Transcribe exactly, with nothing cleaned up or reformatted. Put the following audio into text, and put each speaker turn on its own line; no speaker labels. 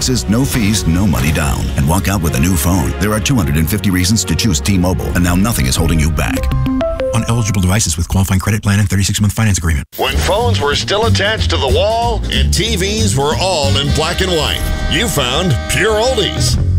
taxes, no fees, no money down. And walk out with a new phone. There are two hundred fifty reasons to choose T-Mobile, and now nothing is holding you back.
On eligible devices with qualifying credit plan and thirty-six month finance agreement.
When phones were still attached to the wall and T Vs were all in black and white, you found Pure Oldies.